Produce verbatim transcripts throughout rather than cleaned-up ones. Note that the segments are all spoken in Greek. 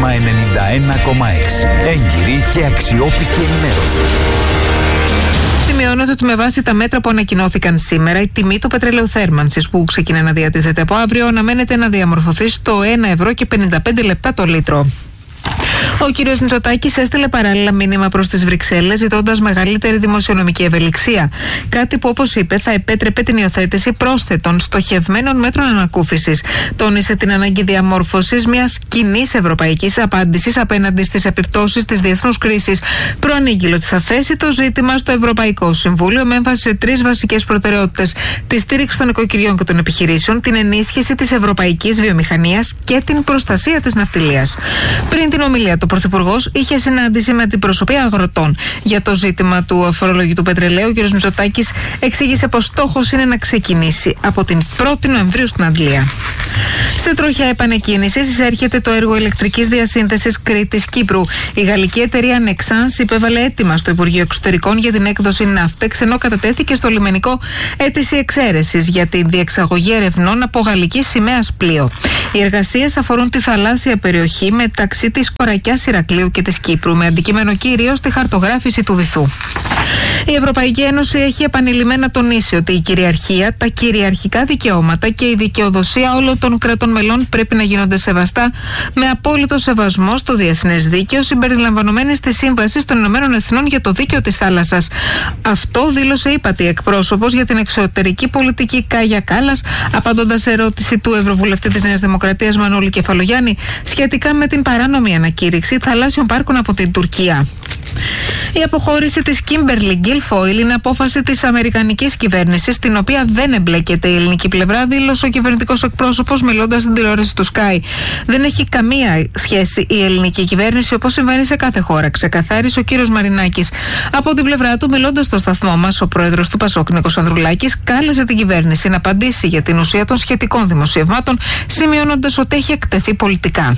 Σύνταγμα ενενήντα ένα κόμμα έξι. Έγκυρη και αξιόπιστη ενημέρωση. Σημειώνεται ότι με βάση τα μέτρα που ανακοινώθηκαν σήμερα, η τιμή του πετρελαίου θέρμανσης που ξεκινά να διατίθεται από αύριο αναμένεται να διαμορφωθεί στο ένα ευρώ και πενήντα πέντε λεπτά το λίτρο. Ο κύριος Μητσοτάκης έστειλε παράλληλα μήνυμα προς τις Βρυξέλλες ζητώντας μεγαλύτερη δημοσιονομική ευελιξία. Κάτι που, όπως είπε, θα επέτρεπε την υιοθέτηση πρόσθετων στοχευμένων μέτρων ανακούφισης. Τόνισε την ανάγκη διαμόρφωσης μιας κοινής ευρωπαϊκής απάντησης απέναντι στις επιπτώσεις της διεθνούς κρίσης. Προανήγγειλε ότι θα θέσει το ζήτημα στο Ευρωπαϊκό Συμβούλιο με έμφαση σε τρεις βασικές προτεραιότητες: τη στήριξη των οικοκυριών και των επιχειρήσεων, την ενίσχυση της ευρωπαϊκής βιομηχανίας και την προστασία της ναυτιλίας. Πριν την ομιλία του, ο Πρωθυπουργός είχε συνάντηση με την προσωπία αγροτών. Για το ζήτημα του αφορολογητού πετρελαίου, ο κ. Μητσοτάκης εξήγησε πως στόχος είναι να ξεκινήσει από την πρώτη Νοεμβρίου στην Αντλία. Σε τροχιά επανεκκίνησης εισέρχεται το έργο ηλεκτρικής διασύνδεσης Κρήτης-Κύπρου. Η γαλλική εταιρεία Nexans υπέβαλε αίτημα στο Υπουργείο Εξωτερικών για την έκδοση Ναύτεξ, ενώ κατατέθηκε στο λιμενικό αίτηση εξαίρεσης για την διεξαγωγή ερευνών από γαλλική σημαίας πλοίο. Οι εργασίες αφορούν τη θαλάσσια περιοχή μεταξύ της Κορακιάς Ηρακλείου και της Κύπρου, με αντικείμενο κυρίως τη χαρτογράφηση του βυθού. Η Ευρωπαϊκή Ένωση έχει επανειλημμένα τονίσει ότι η κυριαρχία, τα κυριαρχικά δικαιώματα και η δικαιοδοσία όλων των κρατών μελών πρέπει να γίνονται σεβαστά με απόλυτο σεβασμό στο διεθνές δίκαιο, συμπεριλαμβανομένης της Σύμβασης των Ηνωμένων Εθνών για το Δίκαιο της Θάλασσας. Αυτό δήλωσε ύπατη εκπρόσωπος για την εξωτερική πολιτική Κάγια Κάλλας, απαντώντας σε ερώτηση του Ευρωβουλευτή της Νέας Δημοκρατίας Μανώλη Κεφαλογιάννη σχετικά με την παράνομη ανακήρυξη θαλάσσιων πάρκων από την Τουρκία. Η αποχώρηση της Kimberly Guilfoyle είναι απόφαση της αμερικανικής κυβέρνησης, την οποία δεν εμπλέκεται η ελληνική πλευρά, δήλωσε ο κυβερνητικός εκπρόσωπος μιλώντας στην τηλεόραση του Sky. Δεν έχει καμία σχέση η ελληνική κυβέρνηση, όπως συμβαίνει σε κάθε χώρα, ξεκαθάρισε ο κύριος Μαρινάκης. Από την πλευρά του, μιλώντας στο σταθμό μας, ο πρόεδρος του Πασόκ, Νίκος Ανδρουλάκης, κάλεσε την κυβέρνηση να απαντήσει για την ουσία των σχετικών δημοσιευμάτων, σημειώνοντας ότι έχει εκτεθεί πολιτικά.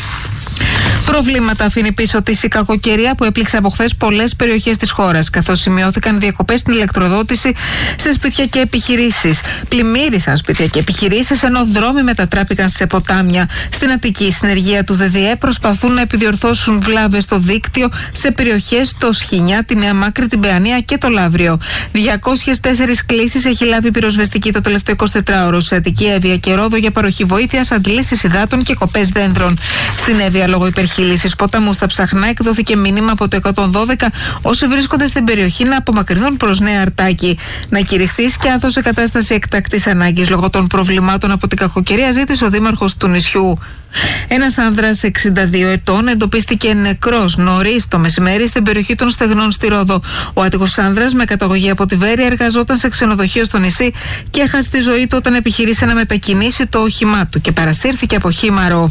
Προβλήματα αφήνει πίσω της η κακοκαιρία που έπληξε από χθες πολλές περιοχές της χώρας, καθώς σημειώθηκαν διακοπές στην ηλεκτροδότηση σε σπίτια και επιχειρήσεις. Πλημμύρισαν σπίτια και επιχειρήσεις, ενώ δρόμοι μετατράπηκαν σε ποτάμια. Στην Αττική, συνεργεία του ΔΔΕ προσπαθούν να επιδιορθώσουν βλάβες στο δίκτυο σε περιοχές στο Σχοινιά, τη Νέα Μάκρη, την Παιανία και το Λαύριο. διακόσιες τέσσερις κλήσεις έχει λάβει η πυροσβεστική το τελευταίο εικοσιτετράωρο σε Αττική, Εύβοια και Ρόδο για παροχή βοήθειας, αντλήσεις υδάτων και κοπές δένδρων. Στην Εύβοια, λόγω υπερχείλησης ποταμού στα Ψαχνά, εκδόθηκε μήνυμα από το εκατόν δώδεκα όσοι βρίσκονται στην περιοχή να απομακρυνθούν προς Νέα Αρτάκη. Να κηρυχθεί σκιάθος σε κατάσταση εκτακτής ανάγκης λόγω των προβλημάτων από την κακοκαιρία, ζήτησε ο δήμαρχος του νησιού. Ένας άνδρας εξήντα δύο ετών εντοπίστηκε νεκρός νωρίς το μεσημέρι στην περιοχή των Στεγνών στη Ρόδο. Ο άτυχος άνδρας, με καταγωγή από τη Βέρεια, εργαζόταν σε ξενοδοχείο στο νησί και έχασε τη ζωή του όταν επιχειρήσε να μετακινήσει το όχημά του και παρασύρθηκε από χήμαρο.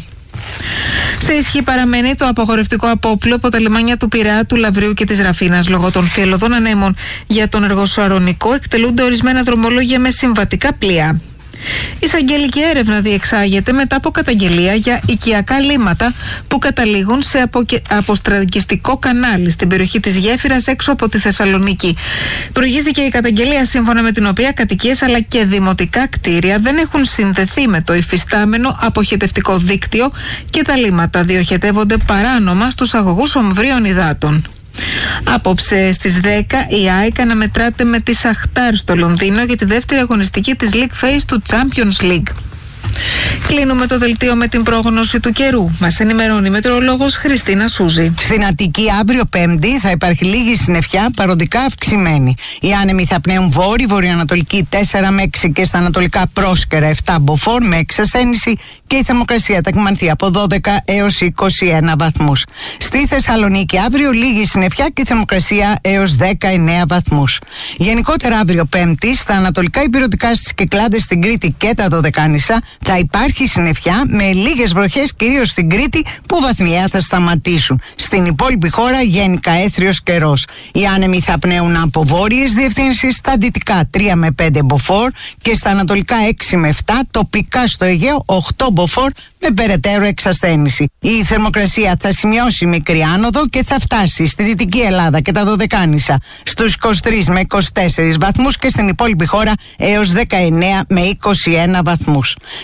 Σε ισχύ παραμένει το απαγορευτικό απόπλαιο από τα λιμάνια του Πειραιά, του Λαβρίου και της Ραφίνας. Λόγω των θυελλωδών ανέμων για τον Εργοσαρονικό εκτελούνται ορισμένα δρομολόγια με συμβατικά πλοία. Εισαγγελική έρευνα διεξάγεται μετά από καταγγελία για οικιακά λίμματα που καταλήγουν σε αποκε... αποστραγγιστικό κανάλι στην περιοχή της Γέφυρας έξω από τη Θεσσαλονίκη. Προηγήθηκε η καταγγελία σύμφωνα με την οποία κατοικίες αλλά και δημοτικά κτίρια δεν έχουν συνδεθεί με το υφιστάμενο αποχετευτικό δίκτυο και τα λίμματα διοχετεύονται παράνομα στους αγωγούς ομβρίων υδάτων. Απόψε στις δέκα η ΑΕΚ αναμετράται με τη Σαχτάρ στο Λονδίνο για τη δεύτερη αγωνιστική της League Phase του Champions League. Κλείνουμε το δελτίο με την πρόγνωση του καιρού. Μας ενημερώνει η μετεωρολόγος Χριστίνα Σούζη. Στην Αττική αύριο Πέμπτη θα υπάρχει λίγη συννεφιά, παροδικά αυξημένη. Οι άνεμοι θα πνέουν βόρειο, βορειοανατολική τέσσερα με έξι και στα ανατολικά πρόσκαιρα επτά μποφόρ με εξασθένηση και η θερμοκρασία θα κυμανθεί από δώδεκα έως είκοσι ένα βαθμούς. Στη Θεσσαλονίκη αύριο λίγη συννεφιά και η θερμοκρασία έως δεκαεννέα βαθμούς. Γενικότερα αύριο Πέμπτη στα ανατολικά υπηρετικά, στις Κυκλάδες, στην Κρήτη και τα Δωδεκάνησα θα υπάρχει συννεφιά με λίγες βροχές κυρίως στην Κρήτη που βαθμιαία θα σταματήσουν. Στην υπόλοιπη χώρα γενικά έθριος καιρός. Οι άνεμοι θα πνέουν από βόρειες διευθύνσεις, στα δυτικά τρία με πέντε μποφόρ και στα ανατολικά έξι με επτά, τοπικά στο Αιγαίο οκτώ μποφόρ με περαιτέρω εξασθένηση. Η θερμοκρασία θα σημειώσει μικρή άνοδο και θα φτάσει στη Δυτική Ελλάδα και τα Δωδεκάνησα στους είκοσι τρεις με είκοσι τέσσερις βαθμούς και στην υπόλοιπη χώρα έως δεκαεννέα με είκοσι ένα βαθμούς.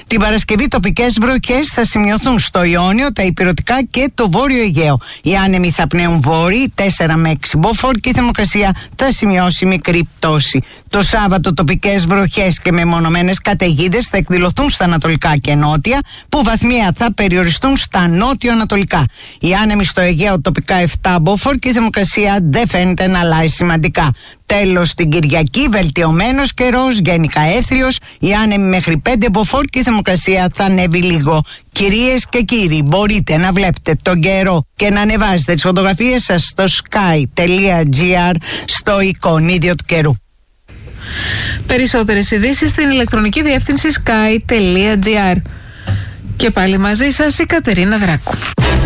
Την Παρασκευή τοπικές βροχές θα σημειωθούν στο Ιόνιο, τα Ηπειρωτικά και το Βόρειο Αιγαίο. Οι άνεμοι θα πνέουν βόρειοι τέσσερα με έξι μποφόρ και η θερμοκρασία θα σημειώσει μικρή πτώση. Το Σάββατο τοπικές βροχές και μεμονωμένες καταιγίδες θα εκδηλωθούν στα ανατολικά και νότια, που βαθμία θα περιοριστούν στα νότιο-ανατολικά. Οι άνεμοι στο Αιγαίο τοπικά επτά μποφόρ και η θερμοκρασία δεν φαίνεται να αλλάζει σημαντικά. Τέλος, την Κυριακή βελτιωμένος καιρός, γενικά έθριος, οι άνεμοι μέχρι πέντε μποφόρ και η θερμοκρασία θα ανέβει λίγο. Κυρίες και κύριοι, μπορείτε να βλέπετε τον καιρό και να ανεβάζετε τις φωτογραφίες σας στο sky.gr, στο εικονίδιο του καιρού. Περισσότερες ειδήσεις στην ηλεκτρονική διεύθυνση sky.gr. Και πάλι μαζί σας η Κατερίνα Δράκου.